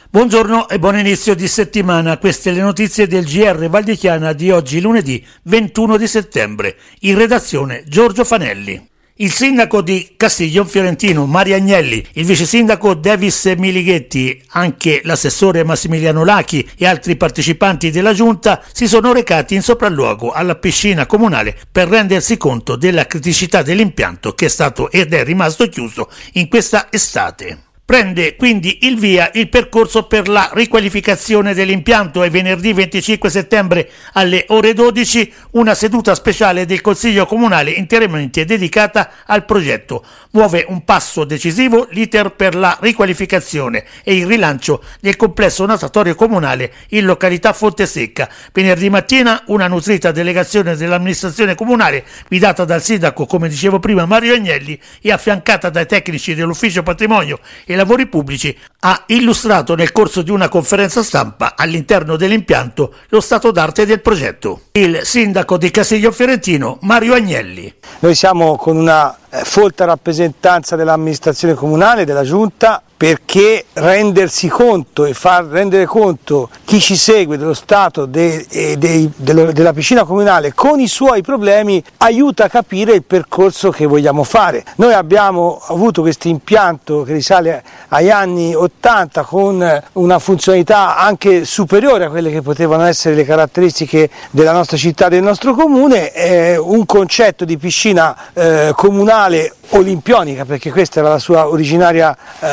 Buongiorno e buon inizio di settimana, queste le notizie del GR Val di Chiana di oggi lunedì 21 di settembre, in redazione Giorgio Fanelli. Il sindaco di Castiglion Fiorentino Mario Agnelli, il vice sindaco Davis Milighetti, anche l'assessore Massimiliano Lachi e altri partecipanti della giunta si sono recati in sopralluogo alla piscina comunale per rendersi conto della criticità dell'impianto che è stato ed è rimasto chiuso in questa estate. Prende quindi il via il percorso per la riqualificazione dell'impianto e venerdì 25 settembre alle ore 12 una seduta speciale del Consiglio Comunale interamente dedicata al progetto. Muove un passo decisivo l'iter per la riqualificazione e il rilancio del complesso natatorio comunale in località Fontesecca. Venerdì mattina una nutrita delegazione dell'amministrazione comunale guidata dal sindaco, come dicevo prima, Mario Agnelli, e affiancata dai tecnici dell'ufficio patrimonio e lavori pubblici, ha illustrato nel corso di una conferenza stampa all'interno dell'impianto lo stato d'arte del progetto. Il sindaco di Castiglion Fiorentino Mario Agnelli. Noi siamo con una folta rappresentanza dell'amministrazione comunale, della giunta, perché rendersi conto e far rendere conto chi ci segue dello stato della piscina comunale con i suoi problemi aiuta a capire il percorso che vogliamo fare. Noi abbiamo avuto questo impianto che risale agli anni 80 con una funzionalità anche superiore a quelle che potevano essere le caratteristiche della nostra città, del nostro comune, un concetto di piscina comunale olimpionica, perché questa era la sua originaria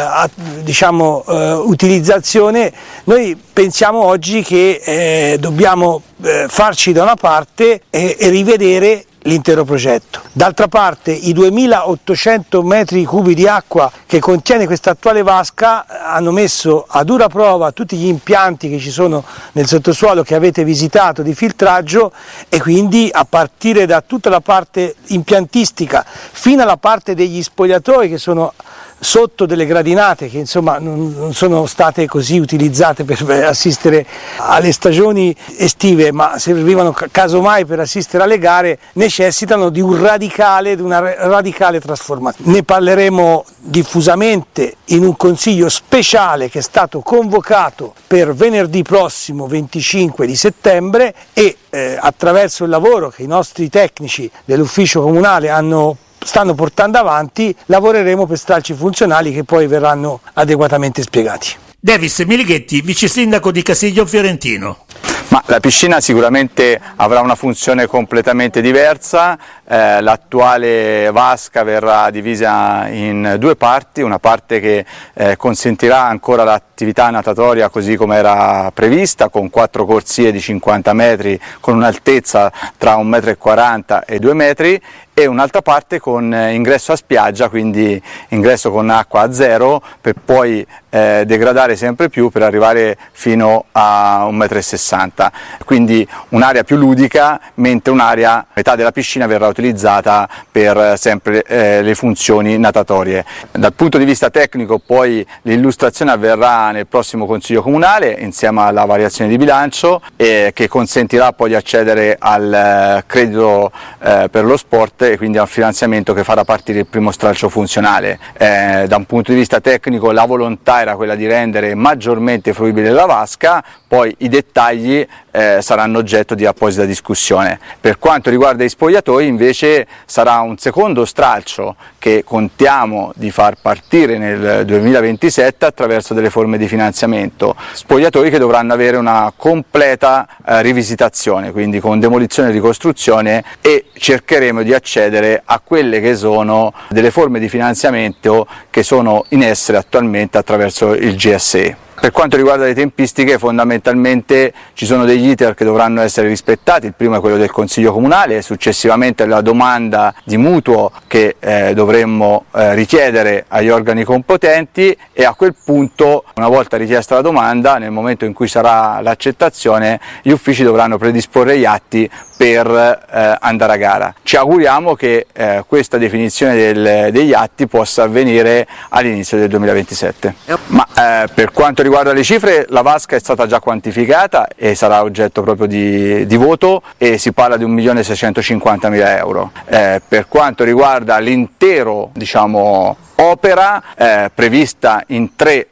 utilizzazione. Noi pensiamo oggi che dobbiamo farci da una parte e rivedere l'intero progetto. D'altra parte i 2800 metri cubi di acqua che contiene questa attuale vasca hanno messo a dura prova tutti gli impianti che ci sono nel sottosuolo che avete visitato di filtraggio, e quindi a partire da tutta la parte impiantistica fino alla parte degli spogliatoi che sono sotto delle gradinate che insomma non sono state così utilizzate per assistere alle stagioni estive, ma servivano casomai per assistere alle gare, necessitano di una radicale trasformazione. Ne parleremo diffusamente in un consiglio speciale che è stato convocato per venerdì prossimo 25 di settembre e attraverso il lavoro che i nostri tecnici dell'ufficio comunale stanno portando avanti, lavoreremo per stralci funzionali che poi verranno adeguatamente spiegati. Davis Milighetti, vice sindaco di Castiglion Fiorentino. Ma la piscina sicuramente avrà una funzione completamente diversa, l'attuale vasca verrà divisa in due parti, una parte che consentirà ancora l'attività natatoria così come era prevista, con 4 corsie di 50 metri con un'altezza tra 1,40 m e 2 metri, e un'altra parte con ingresso a spiaggia, quindi ingresso con acqua a zero, per poi degradare sempre più per arrivare fino a 1,60 m, quindi un'area più ludica, mentre metà della piscina verrà utilizzata per sempre le funzioni natatorie. Dal punto di vista tecnico poi l'illustrazione avverrà nel prossimo Consiglio Comunale insieme alla variazione di bilancio, che consentirà poi di accedere al credito per lo sport e quindi al finanziamento che farà partire il primo stralcio funzionale. Da un punto di vista tecnico la volontà era quella di rendere maggiormente fruibile la vasca, poi i dettagli saranno oggetto di apposita discussione. Per quanto riguarda i spogliatoi invece sarà un secondo stralcio che contiamo di far partire nel 2027 attraverso delle forme di finanziamento, spogliatoi che dovranno avere una completa rivisitazione, quindi con demolizione e ricostruzione, e cercheremo di accedere a quelle che sono delle forme di finanziamento che sono in essere attualmente attraverso il GSE. Per quanto riguarda le tempistiche, fondamentalmente ci sono degli iter che dovranno essere rispettati. Il primo è quello del Consiglio Comunale, successivamente la domanda di mutuo che dovremmo richiedere agli organi competenti, e a quel punto, una volta richiesta la domanda, nel momento in cui sarà l'accettazione, gli uffici dovranno predisporre gli atti per andare a gara. Ci auguriamo che questa definizione degli atti possa avvenire all'inizio del 2027. Ma per quanto riguarda le cifre, la vasca è stata già quantificata e sarà oggetto proprio di voto, e si parla di 1.650.000 euro. Per quanto riguarda l'intero, opera prevista in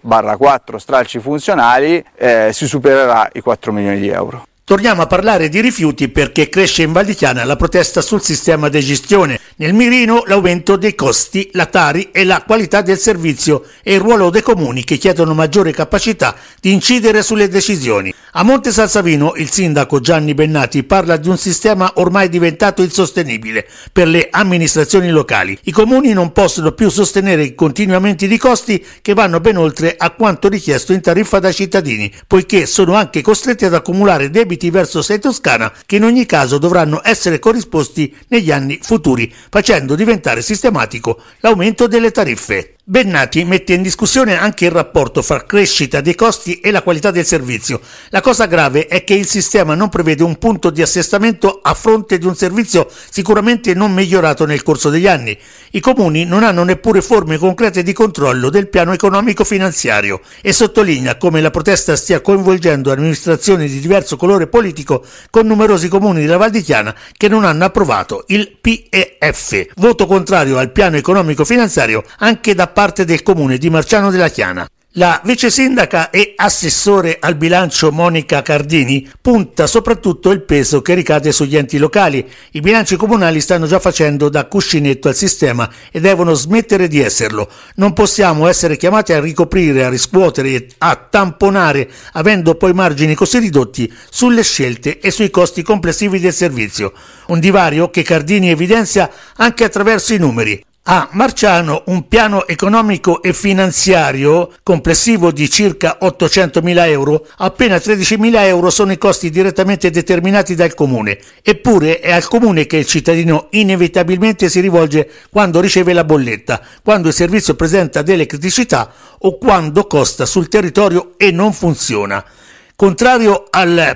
3/4 stralci funzionali, si supererà i 4 milioni di euro. Torniamo a parlare di rifiuti perché cresce in Val di Chiana la protesta sul sistema di gestione. Nel mirino l'aumento dei costi, la Tari e la qualità del servizio e il ruolo dei comuni che chiedono maggiore capacità di incidere sulle decisioni. A Monte San Savino il sindaco Gianni Bennati parla di un sistema ormai diventato insostenibile per le amministrazioni locali. I comuni non possono più sostenere i continui aumenti di costi che vanno ben oltre a quanto richiesto in tariffa dai cittadini, poiché sono anche costretti ad accumulare debiti verso Sei Toscana che in ogni caso dovranno essere corrisposti negli anni futuri, facendo diventare sistematico l'aumento delle tariffe. Bennati mette in discussione anche il rapporto fra crescita dei costi e la qualità del servizio. La cosa grave è che il sistema non prevede un punto di assestamento a fronte di un servizio sicuramente non migliorato nel corso degli anni. I comuni non hanno neppure forme concrete di controllo del piano economico-finanziario e sottolinea come la protesta stia coinvolgendo amministrazioni di diverso colore politico, con numerosi comuni della Val di Chiana che non hanno approvato il PEF, voto contrario al piano economico-finanziario anche da parte del comune di Marciano della Chiana. La vice sindaca e assessore al bilancio Monica Cardini punta soprattutto il peso che ricade sugli enti locali. I bilanci comunali stanno già facendo da cuscinetto al sistema e devono smettere di esserlo. Non possiamo essere chiamati a ricoprire, a riscuotere e a tamponare, avendo poi margini così ridotti sulle scelte e sui costi complessivi del servizio. Un divario che Cardini evidenzia anche attraverso i numeri. A Marciano un piano economico e finanziario complessivo di circa 800.000 euro, appena 13.000 euro sono i costi direttamente determinati dal comune, eppure è al comune che il cittadino inevitabilmente si rivolge quando riceve la bolletta, quando il servizio presenta delle criticità o quando costa sul territorio e non funziona. Contrario al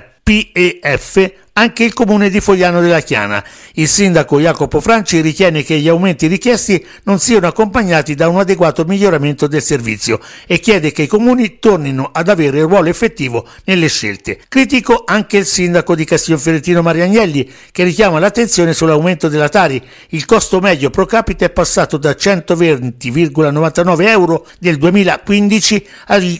PEF anche il comune di Fogliano della Chiana. Il sindaco Jacopo Franci ritiene che gli aumenti richiesti non siano accompagnati da un adeguato miglioramento del servizio e chiede che i comuni tornino ad avere un ruolo effettivo nelle scelte. Critico anche il sindaco di Castiglion Fiorentino Mariagnelli, che richiama l'attenzione sull'aumento della Tari. Il costo medio pro capite è passato da 120,99 euro nel 2015 ai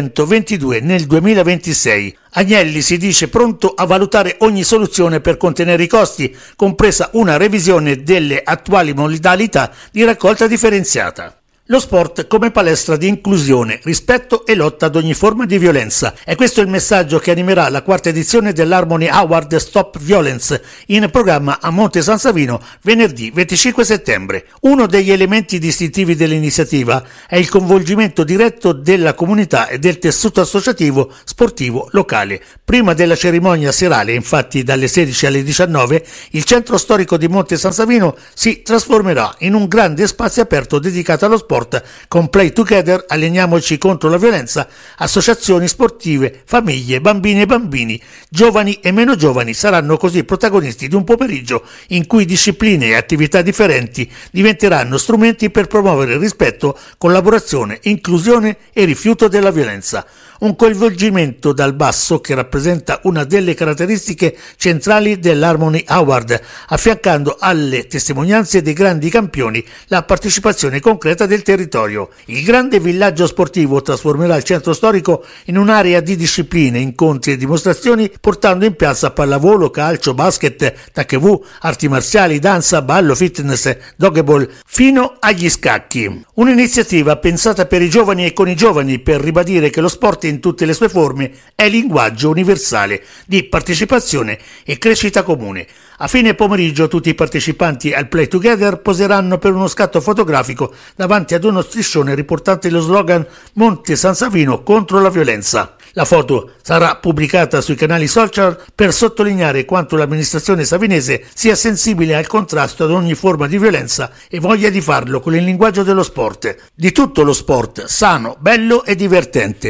222 nel 2026. Agnelli si dice pronto a valutare ogni soluzione per contenere i costi, compresa una revisione delle attuali modalità di raccolta differenziata. Lo sport come palestra di inclusione, rispetto e lotta ad ogni forma di violenza. È questo il messaggio che animerà la quarta edizione dell'Harmony Award Stop Violence, in programma a Monte San Savino venerdì 25 settembre. Uno degli elementi distintivi dell'iniziativa è il coinvolgimento diretto della comunità e del tessuto associativo sportivo locale. Prima della cerimonia serale, infatti dalle 16 alle 19, il centro storico di Monte San Savino si trasformerà in un grande spazio aperto dedicato allo sport, con Play Together, Alleniamoci contro la violenza, associazioni sportive, famiglie, bambine e bambini, giovani e meno giovani saranno così protagonisti di un pomeriggio in cui discipline e attività differenti diventeranno strumenti per promuovere rispetto, collaborazione, inclusione e rifiuto della violenza. Un coinvolgimento dal basso che rappresenta una delle caratteristiche centrali dell'Harmony Award, affiancando alle testimonianze dei grandi campioni la partecipazione concreta del territorio. Il grande villaggio sportivo trasformerà il centro storico in un'area di discipline, incontri e dimostrazioni, portando in piazza pallavolo, calcio, basket, taekwondo, arti marziali, danza, ballo, fitness, dodgeball, fino agli scacchi. Un'iniziativa pensata per i giovani e con i giovani, per ribadire che lo sport in tutte le sue forme è linguaggio universale di partecipazione e crescita comune. A fine pomeriggio tutti i partecipanti al Play Together poseranno per uno scatto fotografico davanti ad uno striscione riportante lo slogan Monte San Savino contro la violenza. La foto sarà pubblicata sui canali social per sottolineare quanto l'amministrazione savinese sia sensibile al contrasto ad ogni forma di violenza e voglia di farlo con il linguaggio dello sport, di tutto lo sport, sano, bello e divertente.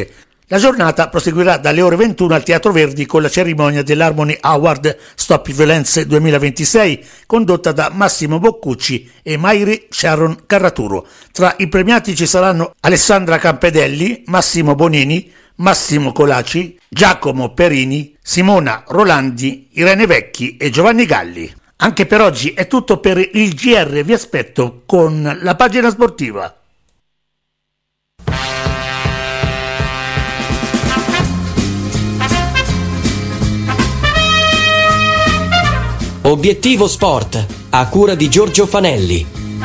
La giornata proseguirà dalle ore 21 al Teatro Verdi con la cerimonia dell'Harmony Award Stop Violenze 2026, condotta da Massimo Boccucci e Mairi Sharon Carraturo. Tra i premiati ci saranno Alessandra Campedelli, Massimo Bonini, Massimo Colaci, Giacomo Perini, Simona Rolandi, Irene Vecchi e Giovanni Galli. Anche per oggi è tutto per il GR, vi aspetto con la pagina sportiva. Obiettivo Sport, a cura di Giorgio Fanelli.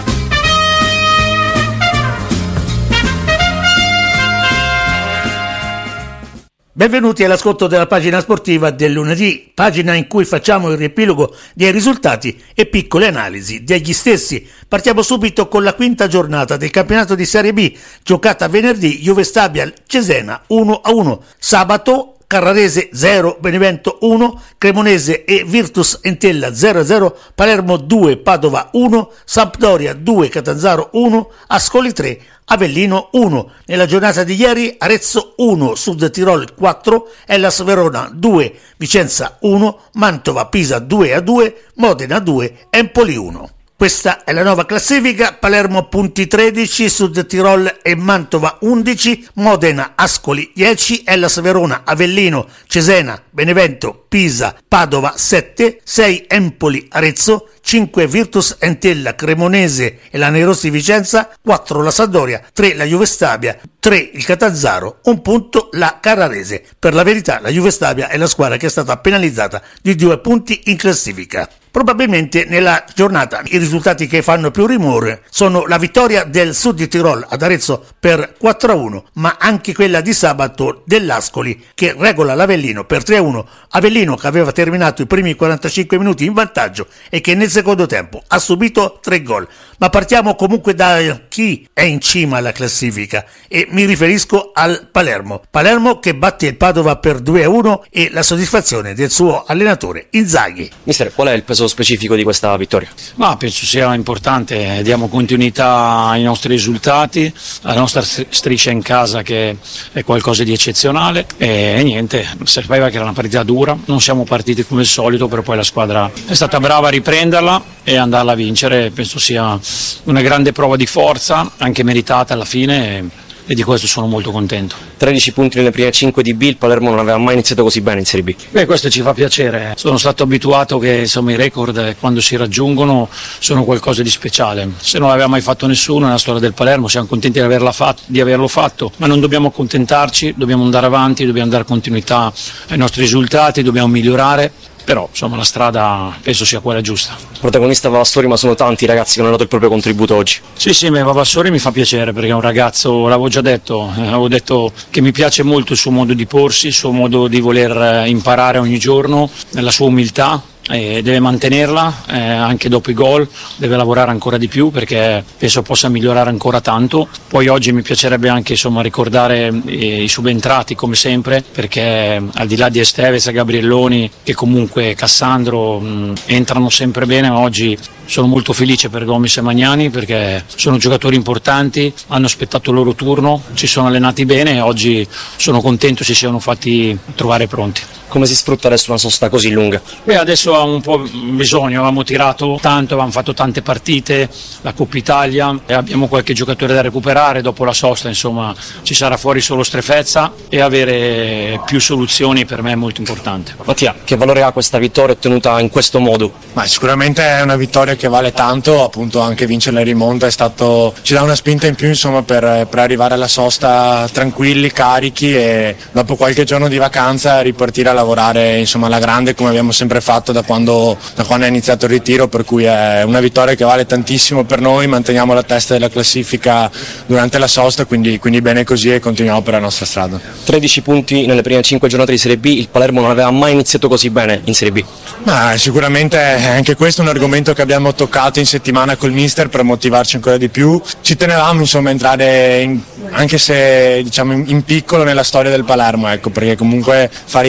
Benvenuti all'ascolto della pagina sportiva del lunedì, pagina in cui facciamo il riepilogo dei risultati e piccole analisi degli stessi. Partiamo subito con la quinta giornata del campionato di Serie B, giocata venerdì, Juve Stabia Cesena 1-1, sabato Carrarese 0, Benevento 1, Cremonese e Virtus Entella 0-0, Palermo 2, Padova 1, Sampdoria 2, Catanzaro 1, Ascoli 3, Avellino 1. Nella giornata di ieri Arezzo 1, Sud Tirol 4, Hellas Verona 2, Vicenza 1, Mantova Pisa 2-2, Modena 2, Empoli 1. Questa è la nuova classifica: Palermo punti 13, Sud Tirol e Mantova 11, Modena, Ascoli 10, Hellas Verona, Avellino, Cesena, Benevento, Pisa, Padova 7, 6 Empoli, Arezzo, 5 Virtus Entella, Cremonese e la Nerossi Vicenza, 4 la Sampdoria, 3 la Juve Stabia, 3 il Catanzaro, 1 punto la Carrarese. Per la verità la Juve Stabia è la squadra che è stata penalizzata di 2 punti in classifica. Probabilmente nella giornata i risultati che fanno più rumore sono la vittoria del Sud di Tirol ad Arezzo per 4-1, ma anche quella di sabato dell'Ascoli che regola l'Avellino per 3-1, Avellino che aveva terminato i primi 45 minuti in vantaggio e che nel secondo tempo ha subito 3 gol. Ma partiamo comunque da chi è in cima alla classifica e mi riferisco al Palermo che batte il Padova per 2-1 e la soddisfazione del suo allenatore Inzaghi. Mister, qual è il peso specifico di questa vittoria? Ma penso sia importante, diamo continuità ai nostri risultati, alla nostra striscia in casa che è qualcosa di eccezionale e niente, sapeva che era una partita dura, non siamo partiti come al solito, però poi la squadra è stata brava a riprenderla e andarla a vincere. Penso sia una grande prova di forza, anche meritata alla fine, e di questo sono molto contento. 13 punti nelle prime 5 di B, il Palermo non aveva mai iniziato così bene in Serie B. Beh, questo ci fa piacere, sono stato abituato che insomma i record quando si raggiungono sono qualcosa di speciale, se non l'aveva mai fatto nessuno nella storia del Palermo siamo contenti di averlo fatto, ma non dobbiamo accontentarci, dobbiamo andare avanti, dobbiamo dare continuità ai nostri risultati, dobbiamo migliorare. Però insomma la strada penso sia quella giusta. Protagonista Vavassori, ma sono tanti i ragazzi che hanno dato il proprio contributo oggi. Sì, ma Vavassori mi fa piacere perché è un ragazzo, l'avevo già detto, avevo detto che mi piace molto il suo modo di porsi, il suo modo di voler imparare ogni giorno, la sua umiltà. Deve mantenerla anche dopo i gol, deve lavorare ancora di più perché penso possa migliorare ancora tanto. Poi oggi mi piacerebbe anche ricordare i subentrati come sempre, perché al di là di Estevez e Gabrielloni che comunque Cassandro entrano sempre bene, ma oggi sono molto felice per Gomis e Magnani perché sono giocatori importanti, hanno aspettato il loro turno, ci sono allenati bene e oggi sono contento si siano fatti trovare pronti. Come si sfrutta adesso una sosta così lunga? Adesso ha un po' bisogno, avevamo tirato tanto, avevamo fatto tante partite, la Coppa Italia e abbiamo qualche giocatore da recuperare, dopo la sosta insomma ci sarà fuori solo Strefezza e avere più soluzioni per me è molto importante. Mattia, che valore ha questa vittoria ottenuta in questo modo? Ma sicuramente è una vittoria che vale tanto, appunto anche vincere la rimonta ci dà una spinta in più insomma per arrivare alla sosta tranquilli, carichi e dopo qualche giorno di vacanza ripartire a lavorare insomma alla grande come abbiamo sempre fatto da quando è iniziato il ritiro, per cui è una vittoria che vale tantissimo per noi, manteniamo la testa della classifica durante la sosta, quindi bene così e continuiamo per la nostra strada. 13 punti nelle prime 5 giornate di Serie B, il Palermo non aveva mai iniziato così bene in Serie B. Ma sicuramente anche questo è un argomento che abbiamo toccato in settimana col mister per motivarci ancora di più. Ci tenevamo insomma a entrare anche se diciamo in piccolo nella storia del Palermo, ecco, perché comunque fare i record,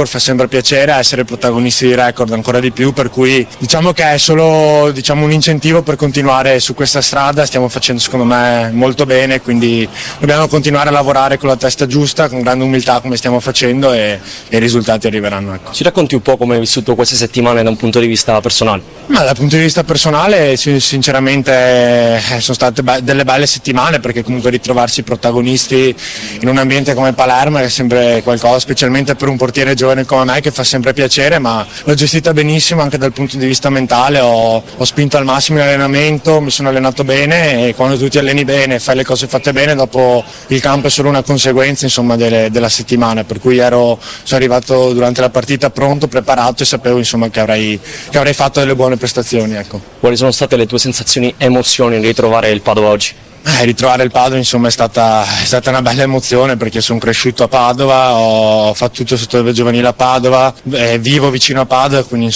fa sempre piacere, essere protagonisti di record ancora di più, per cui diciamo che è solo un incentivo per continuare su questa strada. Stiamo facendo secondo me molto bene, quindi dobbiamo continuare a lavorare con la testa giusta, con grande umiltà come stiamo facendo, e i risultati arriveranno. Ecco. Ci racconti un po' come hai vissuto queste settimane da un punto di vista personale? Ma dal punto di vista personale sinceramente sono state delle belle settimane, perché comunque ritrovarsi protagonisti in un ambiente come Palermo è sempre qualcosa, specialmente per un portiere giovane come me, che fa sempre piacere, ma l'ho gestita benissimo anche dal punto di vista mentale. Ho spinto al massimo in allenamento, mi sono allenato bene, e quando tu ti alleni bene, fai le cose fatte bene, dopo il campo è solo una conseguenza della settimana, per cui sono arrivato durante la partita pronto, preparato, e sapevo che avrei fatto delle buone prestazioni. Ecco. Quali sono state le tue sensazioni, emozioni nel ritrovare il Padova oggi? Ritrovare il Padova è stata una bella emozione, perché sono cresciuto a Padova, ho fatto tutto sotto il giovanile a Padova, vivo vicino a Padova, quindi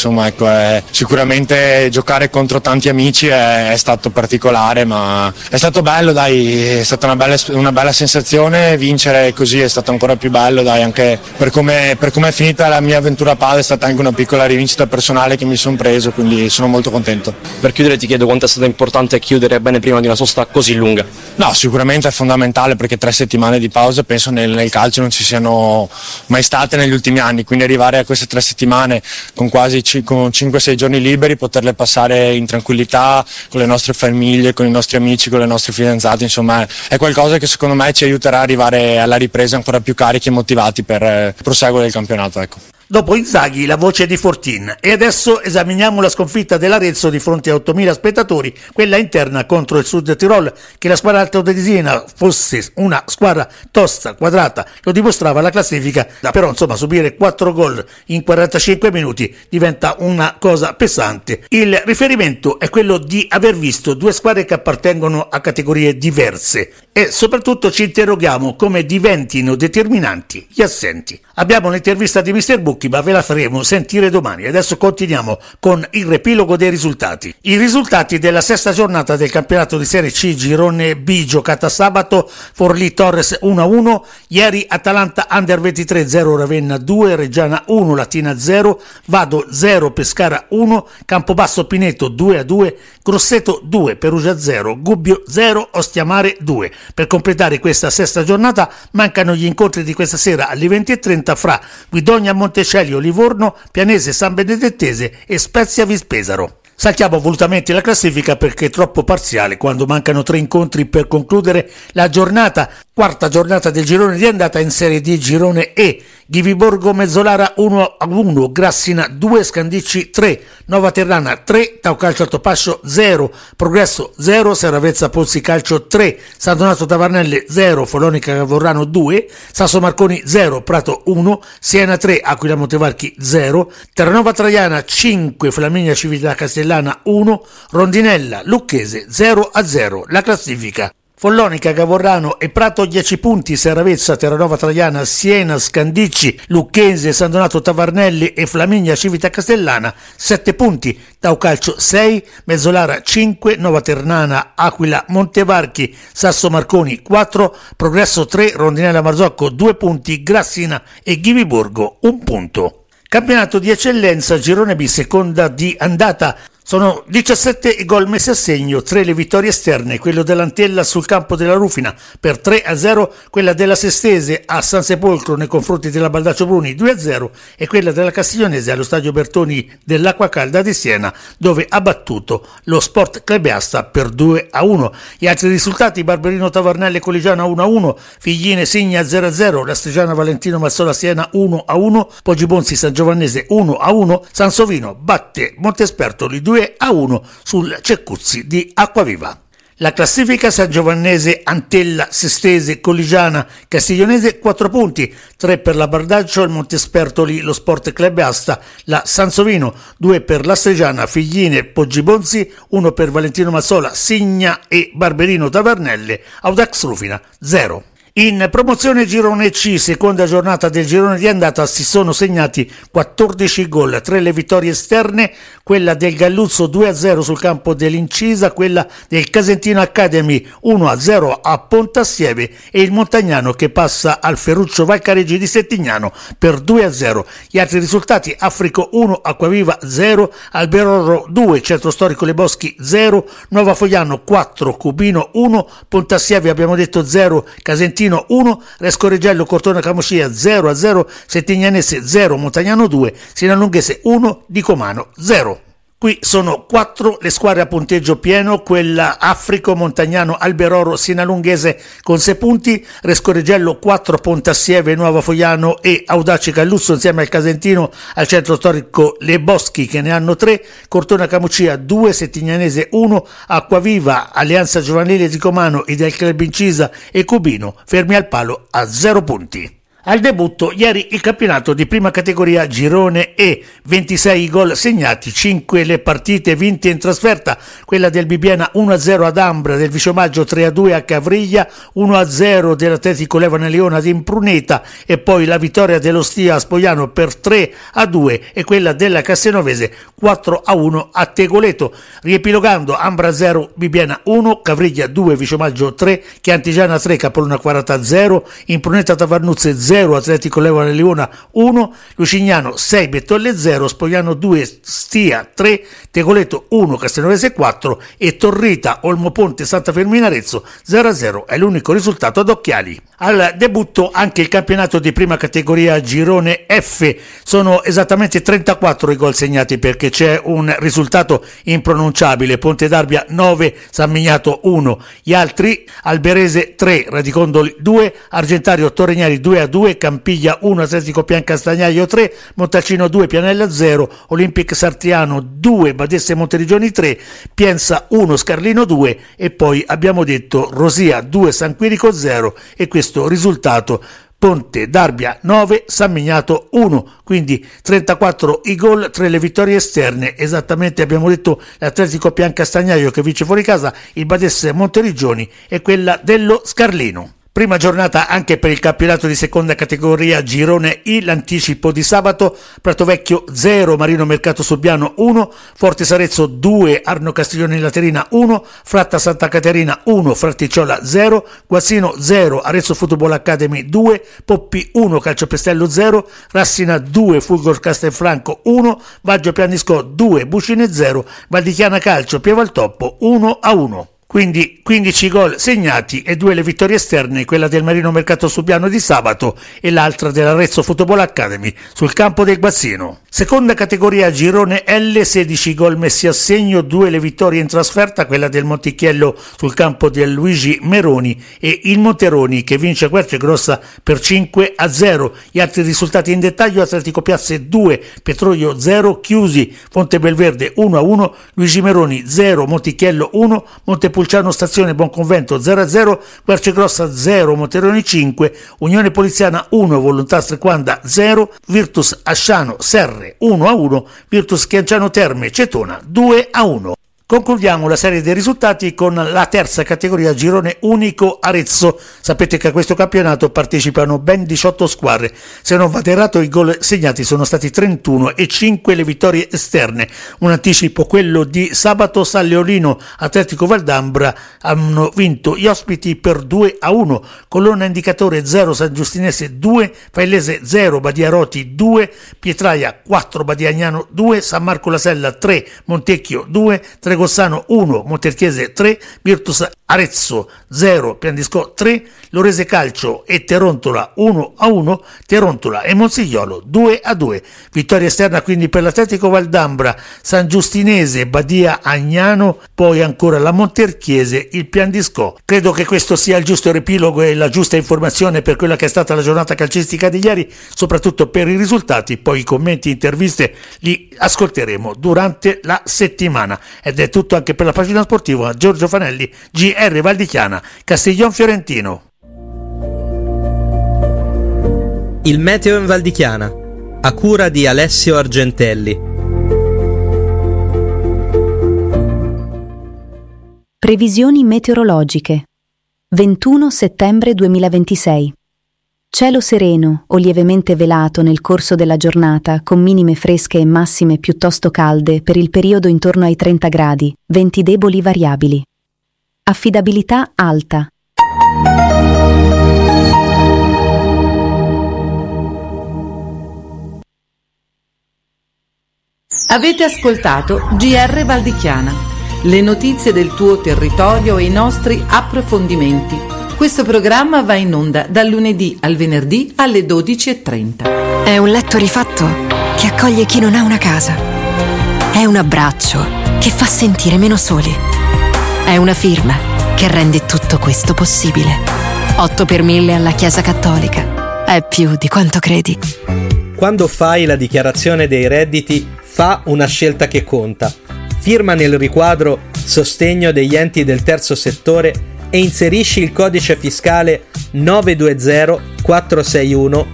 sicuramente giocare contro tanti amici è stato particolare, ma è stato bello, dai, è stata una bella sensazione. Vincere così è stato ancora più bello, dai, anche per come è finita la mia avventura a Padova. È stata anche una piccola rivincita personale che mi sono preso, quindi sono molto contento. Per chiudere ti chiedo quanto è stato importante chiudere bene prima di una sosta così lunga. No, sicuramente è fondamentale, perché 3 settimane di pausa penso nel calcio non ci siano mai state negli ultimi anni, quindi arrivare a queste 3 settimane con quasi 5-6 giorni liberi, poterle passare in tranquillità con le nostre famiglie, con i nostri amici, con le nostre fidanzate, è qualcosa che secondo me ci aiuterà ad arrivare alla ripresa ancora più carichi e motivati per proseguire il campionato. Ecco. Dopo Inzaghi la voce di Fortin, e adesso esaminiamo la sconfitta dell'Arezzo di fronte a 8.000 spettatori, quella interna contro il Sud Tirol. Che la squadra altoatesina fosse una squadra tosta, quadrata, lo dimostrava la classifica, però subire 4 gol in 45 minuti diventa una cosa pesante. Il riferimento è quello di aver visto 2 squadre che appartengono a categorie diverse, e soprattutto ci interroghiamo come diventino determinanti gli assenti. Abbiamo l'intervista di Mr. Bucchi, ma ve la faremo sentire domani. Adesso continuiamo con il riepilogo dei risultati. I risultati della 6ª giornata del campionato di Serie C Girone B, giocata sabato: Forlì Torres 1-1, ieri Atalanta Under 23 0, Ravenna 2, Reggiana 1, Latina 0, Vado 0, Pescara 1, Campobasso Pineto 2-2, Grosseto 2, Perugia 0, Gubbio 0, Ostiamare 2. Per completare questa 6ª giornata mancano gli incontri di questa sera alle 20:30 fra Guidonia Montecelio Livorno, Pianese San Benedettese e Spezia Vispesaro. Saltiamo volutamente la classifica perché è troppo parziale quando mancano 3 incontri per concludere la giornata. 4ª giornata del girone di andata in Serie D Girone E: Ghiviborgo Mezzolara 1-1, Grassina 2, Scandicci 3, Nova Terrana 3, Taucalcio Altopascio 0, Progresso 0, Seravezza Pozzi Calcio 3, San Donato Tavarnelle 0, Follonica Cavorrano 2, Sasso Marconi 0, Prato 1, Siena 3, Aquila Montevarchi 0, Terranova Traiana 5, Flaminia Civita Castellana 1, Rondinella Lucchese 0-0. La classifica: Follonica, Cavorrano e Prato 10 punti, Seravezza, Terranova Traiana, Siena, Scandicci, Lucchese, San Donato Tavarnelli e Flaminia Civita Castellana 7 punti, Taucalcio 6, Mezzolara 5, Nova Ternana, Aquila Montevarchi, Sasso Marconi 4, Progresso 3, Rondinella Marzocco 2 punti, Grassina e Ghiviborgo 1 punto. Campionato di eccellenza Girone B, seconda di andata. Sono 17 i gol messi a segno, 3 le vittorie esterne, quello dell'Antella sul campo della Rufina per 3-0, quella della Sestese a San Sepolcro nei confronti della Baldaccio Bruni 2-0 e quella della Castiglionese allo stadio Bertoni dell'Acqua Calda di Siena, dove ha battuto lo Sport Club Asta per 2-1. Gli altri risultati: Barberino Tavarnelle Collegiana 1-1, Figline Signa 0-0, Lastrigiana Valentino Massola Siena 1-1, Poggibonsi San Giovannese 1-1, Sansovino batte Montespertoli 2-1 sul Ceccuzzi di Acquaviva. La classifica: San Giovannese, Antella, Sestese, Colligiana, Castiglionese 4 punti, 3 per la Bardaccio, il Montespertoli, lo Sport Club Asta, la Sansovino, 2 per l'Astrigiana, Figline, Poggibonsi, 1 per Valentino Mazzola, Signa e Barberino Tavernelle, Audax Rufina 0. In promozione girone C, seconda giornata del girone di andata, si sono segnati 14 gol, 3 le vittorie esterne, quella del Galluzzo 2-0 sul campo dell'Incisa, quella del Casentino Academy 1-0 a Pontassieve e il Montagnano che passa al Ferruccio Valcareggi di Settignano per 2-0. Gli altri risultati: Africo 1, Acquaviva 0, Alberoro 2, Centro Storico Le Boschi 0, Nuova Fogliano 4, Cubino 1, Pontassieve abbiamo detto 0, Casentino 1, Rescoreggello Cortona Camocia 0-0, Settignanese 0, Montagnano 2, Sinalunghese 1, Dicomano 0. Qui sono 4 le squadre a punteggio pieno, quella Africo, Montagnano, Alberoro, Sinalunghese con 6 punti, Rescoreggello 4, Pontassieve, Nuova Fogliano e Audace Galluzzo insieme al Casentino, al Centro Storico Le Boschi che ne hanno 3, Cortona Camucia 2, Settignanese 1, Acquaviva, Alleanza Giovanile di Comano, Ideal Club Incisa e Cubino fermi al palo a 0 punti. Al debutto ieri il campionato di prima categoria girone E, 26 gol segnati, 5 le partite vinte in trasferta, quella del Bibbiena 1-0 ad Ambra, del Viciomaggio 3-2 a Cavriglia, 1-0 dell'Atletico Levane Leona di Impruneta e poi la vittoria dell'Ostia a Spogliano per 3-2 e quella della Castelnovese 4-1 a Tegoleto. Riepilogando: Ambra 0, Bibbiena 1, Cavriglia 2, Viciomaggio 3, Chiantigiana 3, Capolona 40-0, Impruneta Tavarnuzze 0, Atletico Levane Leona 1, Lucignano 6, Bettolle 0, Spogliano 2, Stia 3, Tegoleto 1, Castelnovese 4 e Torrita, Olmoponte, Santa Fermina Arezzo 0-0 è l'unico risultato ad occhiali. Al debutto anche il campionato di prima categoria girone F, sono esattamente 34 i gol segnati perché c'è un risultato impronunciabile: Ponte d'Arbia 9, San Miniato 1, gli altri: Alberese 3, Radicondoli 2, Argentario Torregnari 2-2, Campiglia 1, Atletico Piancastagnaio 3, Montalcino 2, Pianella 0, Olympic Sartiano 2, Badesse Monteriggioni 3, Pienza 1, Scarlino 2 e poi abbiamo detto Rosia 2, San Quirico 0 e questo risultato: Ponte d'Arbia 9, San Miniato 1, quindi 34 i gol, 3 le vittorie esterne, esattamente abbiamo detto l'Atletico Piancastagnaio che vince fuori casa, il Badesse Monteriggioni e quella dello Scarlino. Prima giornata anche per il campionato di seconda categoria girone I, l'anticipo di sabato: Pratovecchio 0, Marino Mercato Subiano 1, Forte Sarezzo 2, Arno Castiglione Laterina 1, Fratta Santa Caterina 1, Fraticiola 0, Guazzino 0, Arezzo Football Academy 2, Poppi 1, Calciopestello 0, Rassina 2, Fulgor Castelfranco 1, Baggio Pianisco 2, Buscine 0, Valdichiana Calcio Pievaltoppo 1-1. Quindi 15 gol segnati e 2 le vittorie esterne, quella del Marino Mercato Subiano di sabato e l'altra dell'Arezzo Football Academy sul campo del Guazzino. Seconda categoria girone L, 16 gol messi a segno, 2 le vittorie in trasferta, quella del Montichiello sul campo del Luigi Meroni e il Monteroni che vince a Quercegrossa per 5-0. Gli altri risultati in dettaglio: Atletico Piazze 2, Petrolio 0, Chiusi, Fonte Belverde 1-1, Luigi Meroni 0, Montichiello 1, Montepulciano Stazione Buonconvento 0-0, Quercegrossa 0, Monteroni 5, Unione Poliziana 1, Volontà Strequanda 0, Virtus Asciano Serre 1-1, Virtus Chianciano Terme Cetona 2-1. Concludiamo la serie dei risultati con la terza categoria girone unico Arezzo. Sapete che a questo campionato partecipano ben 18 squadre. Se non vado errato, i gol segnati sono stati 31 e 5 le vittorie esterne. Un anticipo, quello di sabato: San Leolino Atletico Valdambra hanno vinto gli ospiti per 2-1, Colonna Indicatore 0, San Giustinese 2, Faillese 0, Badia Roti 2, Pietraia 4, Badia Agnano 2, San Marco La Sella 3, Montecchio 2, Tregossano 1, Monterchiese 3, Virtus Arezzo 0, Piandisco 3, Lorese Calcio e Terontola 1-1, Terontola e Monsigliolo 2-2. Vittoria esterna quindi per l'Atletico Valdambra, San Giustinese, Badia Agnano, poi ancora la Monterchiese, il Piandisco. Credo che questo sia il giusto riepilogo e la giusta informazione per quella che è stata la giornata calcistica di ieri, soprattutto per i risultati. Poi i commenti, interviste li ascolteremo durante la settimana. Ed è tutto anche per la pagina sportiva. Giorgio Fanelli, GR Valdichiana, Castiglion Fiorentino. Il meteo in Valdichiana, a cura di Alessio Argentelli. Previsioni meteorologiche. 21 settembre 2026. Cielo sereno o lievemente velato nel corso della giornata, con minime fresche e massime piuttosto calde per il periodo intorno ai 30 gradi, venti deboli variabili. Affidabilità alta. Avete ascoltato GR Val di Chiana, le notizie del tuo territorio e i nostri approfondimenti. Questo programma va in onda dal lunedì al venerdì alle 12:30. È un letto rifatto che accoglie chi non ha una casa. È un abbraccio che fa sentire meno soli. È una firma che rende tutto questo possibile. 8 per 1000 alla Chiesa Cattolica. È più di quanto credi. Quando fai la dichiarazione dei redditi, fa una scelta che conta. Firma nel riquadro Sostegno degli enti del terzo settore e inserisci il codice fiscale 920 461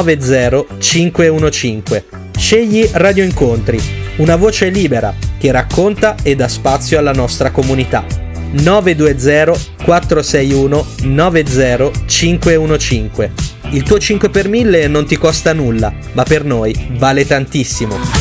90515. Scegli Radio Incontri, una voce libera che racconta e dà spazio alla nostra comunità. 920 461 90515. Il tuo 5 per 1000 non ti costa nulla, ma per noi vale tantissimo.